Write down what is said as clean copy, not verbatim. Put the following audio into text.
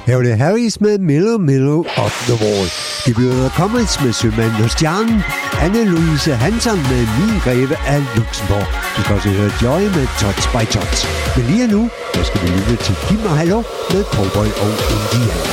Her var det Harris med Mellow Up the Wall. Det blev The Comets med Sømanden og Stjernen. Anne-Louise Hansen med Min Greve af Luxembourg. Du skal også høre Joy med Touch by Touch. Men lige nu, der skal vi lytte til Kim og Hallo med Cowboy og Indian.